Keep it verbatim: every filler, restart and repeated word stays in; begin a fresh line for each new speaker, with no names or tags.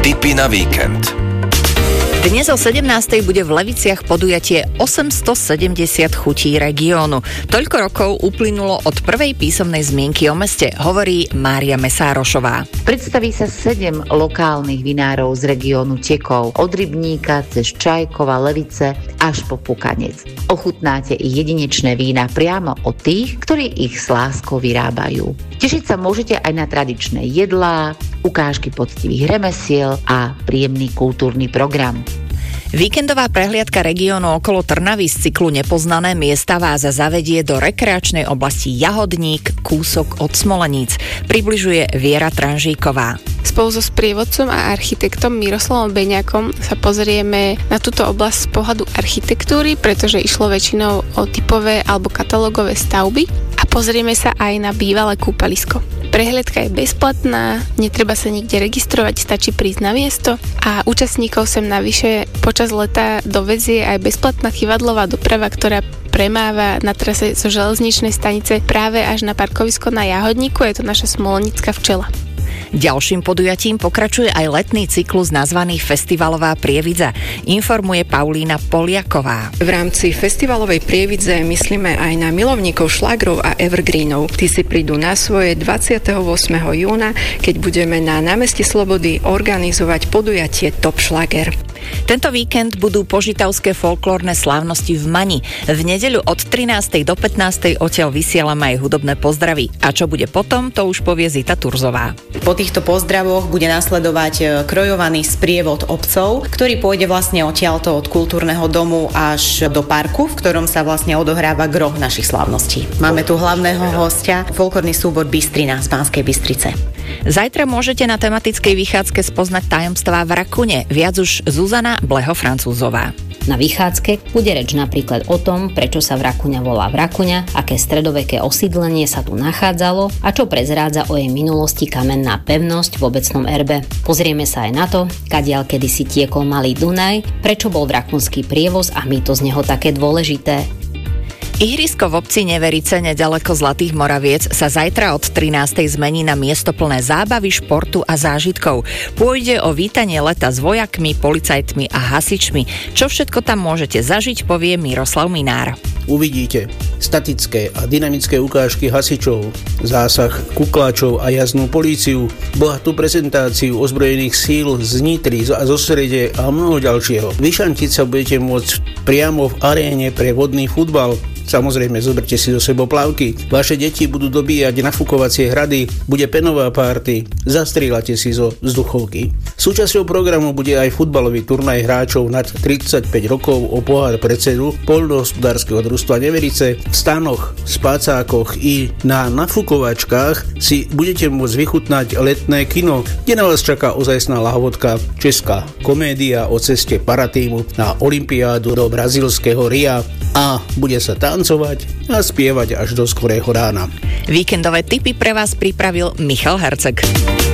Tipy na víkend.
Dnes o sedemnástej bude v Leviciach podujatie osemstosedemdesiat chutí regiónu. Toľko rokov uplynulo od prvej písomnej zmienky o meste, hovorí Mária Mesárošová.
Predstaví sa sedem lokálnych vinárov z regiónu Tekov, od Rybníka cez Čajkova, Levice až po Pukanec. Ochutnáte i jedinečné vína priamo od tých, ktorí ich s láskou vyrábajú. Tešiť sa môžete aj na tradičné jedlá, ukážky poctivých remesiel a príjemný kultúrny program.
Víkendová prehliadka regiónu okolo Trnavy z cyklu Nepoznané miesta vás zavedie do rekreačnej oblasti Jahodník, kúsok od Smoleníc. Približuje Viera Tranžíková.
Spolu so sprievodcom a architektom Miroslavom Beňakom sa pozrieme na túto oblasť z pohľadu architektúry, pretože išlo väčšinou o typové alebo katalógové stavby, a pozrieme sa aj na bývalé kúpalisko. Prehliadka je bezplatná, netreba sa nikde registrovať, stačí prísť na miesto a účastníkov sem navyše počas leta dovezie aj bezplatná chývadlová doprava, ktorá premáva na trase zo železničnej stanice práve až na parkovisko na Jahodníku. Je to naša Smolenická včela.
Ďalším podujatím pokračuje aj letný cyklus nazvaný Festivalová Prievidza, informuje Paulína Poliaková.
V rámci Festivalovej Prievidze myslíme aj na milovníkov šlágrov a evergreenov. Tí si prídu na svoje dvadsiateho ôsmeho júna, keď budeme na námestí Slobody organizovať podujatie Top Šláger.
Tento víkend budú požitavské folklórne slávnosti v Mani. V nedeľu od trinástej do pätnástej odtiaľ vysielame aj hudobné pozdravy. A čo bude potom, to už povie Zita Turzová.
Po týchto pozdravoch bude nasledovať krojovaný sprievod obcov, ktorý pôjde vlastne odtiaľto od kultúrneho domu až do parku, v ktorom sa vlastne odohráva gro našich slávností. Máme tu hlavného hostia, folklórny súbor Bystrina z Banskej Bystrice.
Zajtra môžete na tematickej vychádzke spoznať tajomstvá v Rakune. Viac už Zuzana Bleho-Francúzová.
Na vychádzke bude reč napríklad o tom, prečo sa Vrakuňa volá Vrakuňa, aké stredoveké osídlenie sa tu nachádzalo a čo prezrádza o jej minulosti kamenná pevnosť v obecnom erbe. Pozrieme sa aj na to, kadiaľ kedysi tiekol Malý Dunaj, prečo bol vrakunský prievoz a mýto z neho také dôležité.
Ihrisko v obci Neverice nedaleko Zlatých Moraviec sa zajtra od trinástej zmení na miesto plné zábavy, športu a zážitkov. Pôjde o vítanie leta s vojakmi, policajtmi a hasičmi. Čo všetko tam môžete zažiť, povie Miroslav Minár.
Uvidíte statické a dynamické ukážky hasičov, zásah kukláčov a jazdnú políciu, bohatú prezentáciu ozbrojených síl z Nitry a zo Srede a mnoho ďalšieho. Vyšantiť sa budete môcť priamo v aréne pre vodný futbal. Samozrejme, zoberte si do sebou plavky. Vaše deti budú dobíjať nafukovacie hrady, bude penová párty, zastrieľate si zo vzduchovky. Súčasťou programu bude aj futbalový turnaj hráčov nad tridsaťpäť rokov o pohár predsedu poľnohospodárskeho družstva Neverice. V stanoch, spácákoch i na nafukovačkách si budete môcť vychutnať letné kino, kde na vás čaká ozajstná lahovodka, česká komédia o ceste paratímu na olympiádu do brazílskeho Ria a bude sa tancovať a spievať až do skorého rána.
Víkendové tipy pre vás pripravil Michal Herceg.